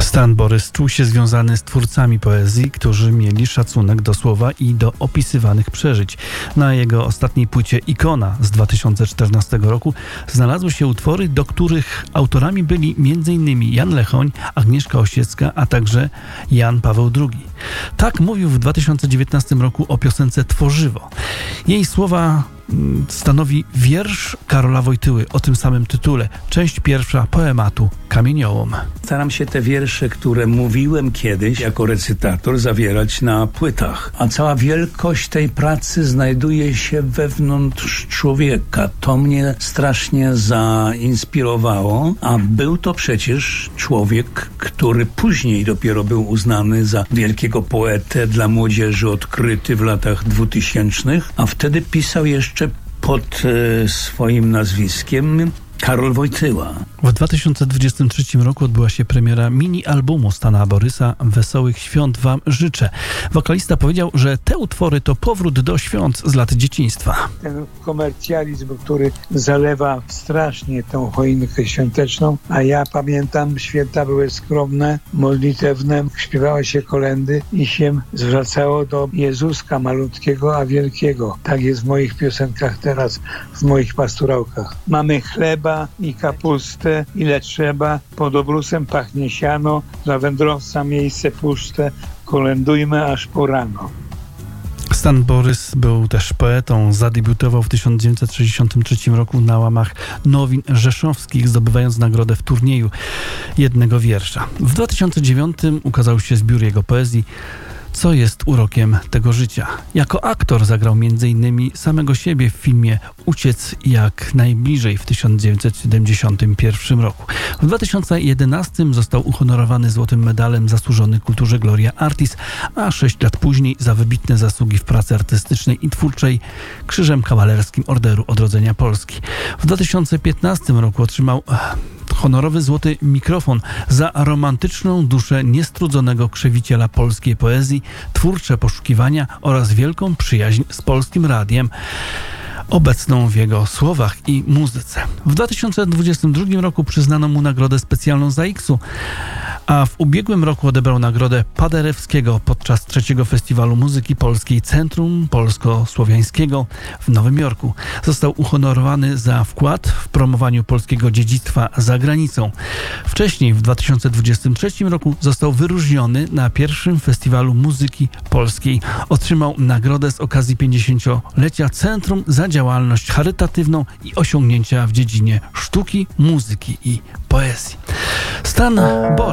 Stan Borys czuł się związany z twórcami poezji, którzy mieli szacunek do słowa i do opisywanych przeżyć. Na jego ostatniej płycie Ikona z 2014 roku znalazły się utwory, do których autorami byli m.in. Jan Lechoń, Agnieszka Osiecka, a także Jan Paweł II. Tak mówił w 2019 roku o piosence Tworzywo. Jej słowa stanowi wiersz Karola Wojtyły o tym samym tytule, część pierwsza poematu Kamieniołom. Staram się te wiersze, które mówiłem kiedyś jako recytator, zawierać na płytach. A cała wielkość tej pracy znajduje się wewnątrz człowieka. To mnie strasznie zainspirowało, a był to przecież człowiek, który później dopiero był uznany za wielkiego poetę dla młodzieży, odkryty w latach 2000, a wtedy pisał jeszcze pod swoim nazwiskiem Karol Wojtyła. W 2023 roku odbyła się premiera mini-albumu Stana Borysa Wesołych Świąt Wam życzę. Wokalista powiedział, że te utwory to powrót do świąt z lat dzieciństwa. Ten komercjalizm, który zalewa strasznie tą choinkę świąteczną, a ja pamiętam, święta były skromne, modlitewne, śpiewało się kolędy i się zwracało do Jezuska malutkiego, a wielkiego. Tak jest w moich piosenkach teraz, w moich pastorałkach. Mamy chleba i kapustę, ile trzeba, pod obrusem pachnie siano, dla wędrowca miejsce puste, kolędujmy aż po rano. Stan Borys był też poetą. Zadebiutował w 1963 roku na łamach Nowin Rzeszowskich, zdobywając nagrodę w turnieju jednego wiersza. W 2009 ukazał się zbiór jego poezji Co jest urokiem tego życia. Jako aktor zagrał m.in. samego siebie w filmie Uciec jak najbliżej w 1971 roku. W 2011 został uhonorowany złotym medalem zasłużony kulturze Gloria Artis, a 6 lat później za wybitne zasługi w pracy artystycznej i twórczej Krzyżem Kawalerskim Orderu Odrodzenia Polski. W 2015 roku otrzymał honorowy złoty mikrofon za romantyczną duszę niestrudzonego krzewiciela polskiej poezji, twórcze poszukiwania oraz wielką przyjaźń z Polskim Radiem, obecną w jego słowach i muzyce. W 2022 roku przyznano mu nagrodę specjalną za X-u, a w ubiegłym roku odebrał nagrodę Paderewskiego podczas 3. Festiwalu Muzyki Polskiej Centrum Polsko-Słowiańskiego w Nowym Jorku. Został uhonorowany za wkład w promowaniu polskiego dziedzictwa za granicą. Wcześniej, w 2023 roku, został wyróżniony na 1. Festiwalu Muzyki Polskiej. Otrzymał nagrodę z okazji 50-lecia Centrum za działalność charytatywną i osiągnięcia w dziedzinie sztuki, muzyki i poezji. Stan Borys